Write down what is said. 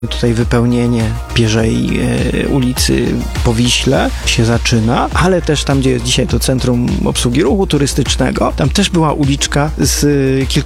Tutaj wypełnienie Pierzej ulicy po Wiśle się zaczyna, ale też tam, gdzie jest dzisiaj to Centrum Obsługi Ruchu Turystycznego, tam też była uliczka z